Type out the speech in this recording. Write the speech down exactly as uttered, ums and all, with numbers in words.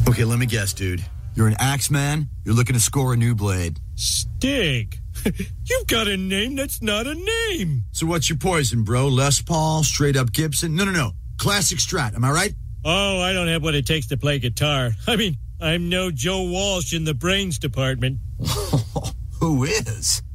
Okay, let me guess, dude. You're an Axeman. You're looking to score a new blade. Stig. You've got a name that's not a name. So what's your poison, bro? Les Paul, straight up Gibson? No, no, no. Classic Strat. Am I right? Oh, I don't have what it takes to play guitar. I mean, I'm no Joe Walsh in the brains department. Who is?